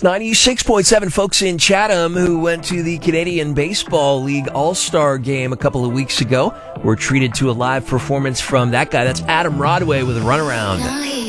96.7 folks in Chatham who went to the Canadian Baseball League All-Star Game a couple of weeks ago were treated to a live performance from that guy. That's Adam Rodway with a runaround.